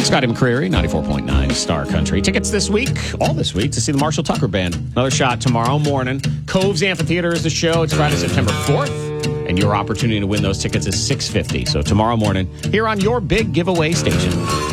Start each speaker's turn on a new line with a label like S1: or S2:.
S1: Scotty McCreery, 94.9 Star Country. Tickets all this week, to see the Marshall Tucker Band. Another shot tomorrow morning. Coves Amphitheater is the show. It's Friday, September 4th. And your opportunity to win those tickets is $650. So tomorrow morning, here on your big giveaway station.